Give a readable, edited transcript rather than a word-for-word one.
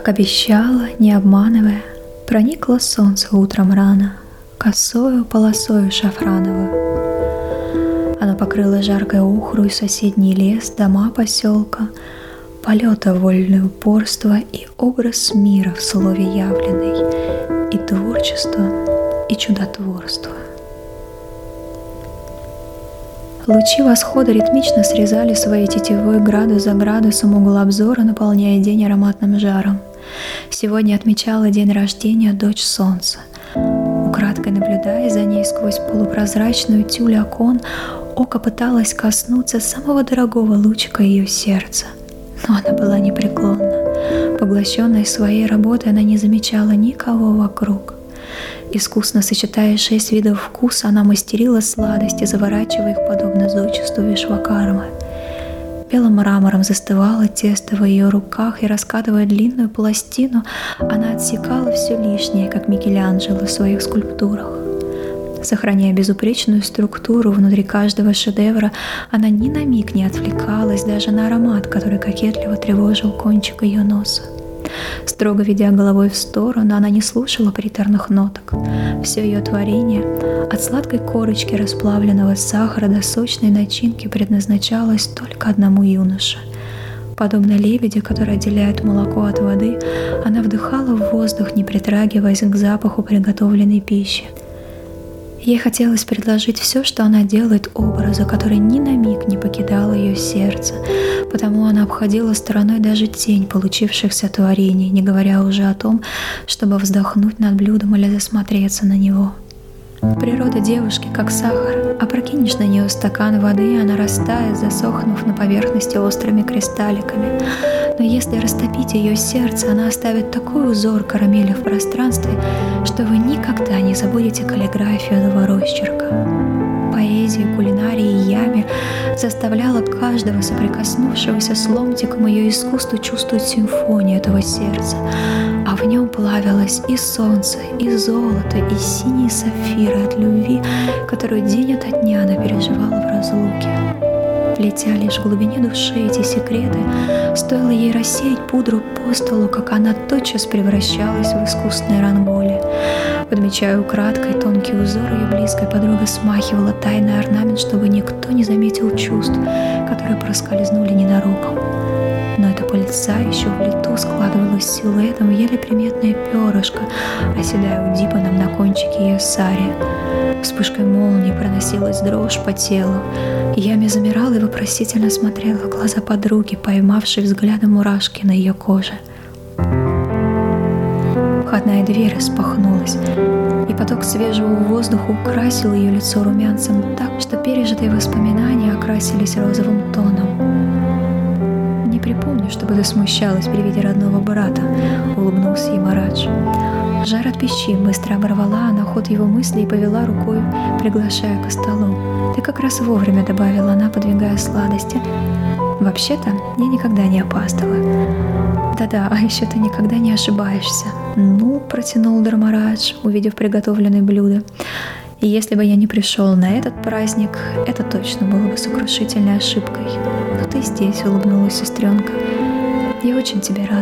Как обещала, не обманывая, проникло солнце утром рано, косою полосою шафрановую. Оно покрыло жаркой охру и соседний лес, дома поселка, полета вольное упорство и образ мира в слове явленный, и творчество, и чудотворство. Лучи восхода ритмично срезали своей тетивой градус за градусом угол обзора, наполняя день ароматным жаром. Сегодня отмечала день рождения дочь солнца. Украдкой наблюдая за ней сквозь полупрозрачную тюль окон, око пыталось коснуться самого дорогого лучика ее сердца. Но она была непреклонна. Поглощенной своей работой, она не замечала никого вокруг. Искусно сочетая 6 видов вкуса, она мастерила сладости, заворачивая их подобно зодчеству вишвакармы. Белым мрамором застывало тесто в ее руках, и, раскатывая длинную пластину, она отсекала все лишнее, как Микеланджело в своих скульптурах. Сохраняя безупречную структуру внутри каждого шедевра, она ни на миг не отвлекалась даже на аромат, который кокетливо тревожил кончик ее носа. Строго ведя головой в сторону, она не слушала приторных ноток. Все ее творение, от сладкой корочки расплавленного сахара до сочной начинки, предназначалось только одному юноше. Подобно лебеди, который отделяет молоко от воды, она вдыхала в воздух, не притрагиваясь к запаху приготовленной пищи. Ей хотелось предложить все, что она делает, образу, который ни на миг не покидал ее сердце, потому она обходила стороной даже тень получившихся творений, не говоря уже о том, чтобы вздохнуть над блюдом или засмотреться на него. Природа девушки как сахар. Опрокинешь на нее стакан воды, и она растает, засохнув на поверхности острыми кристалликами. Но если растопить ее сердце, она оставит такой узор карамели в пространстве, что вы никогда не забудете каллиграфию этого росчерка. Поэзия, кулинария и яме заставляла каждого соприкоснувшегося с ломтиком ее искусства чувствовать симфонию этого сердца, а в нем плавилось и солнце, и золото, и синие сапфиры от любви, которую день ото дня она переживала в разлуке. Плетя лишь в глубине души эти секреты, стоило ей рассеять пудру по столу, как она тотчас превращалась в искусные ранголи. Подмечая украдкой тонкий узор, ее близкая подруга смахивала тайный орнамент, чтобы никто не заметил чувств, которые проскользнули ненароком. Но это пыльца еще в лету складывалась силуэтом в еле приметное перышко, оседая удипаном на кончике ее сари. Вспышкой молнии проносилась дрожь по телу. Ями замирала и вопросительно смотрела в глаза подруги, поймавшей взглядом мурашки на ее коже. Входная дверь распахнулась, и поток свежего воздуха украсил ее лицо румянцем так, что пережитые воспоминания окрасились розовым тоном. «Не припомню, чтобы ты смущалась при виде родного брата», — улыбнулся ей Марадж. Жар от пищи быстро оборвала она ход его мыслей и повела рукой, приглашая к столу. «Ты как раз вовремя», — добавила она, подвигая сладости. «Вообще-то я никогда не опаздываю». «Да-да, а еще ты никогда не ошибаешься». «Ну», — протянул Дharmaraj, увидев приготовленное блюдо. «И если бы я не пришел на этот праздник, это точно было бы сокрушительной ошибкой». «Но ты здесь», — улыбнулась сестренка. «Я очень тебе рада».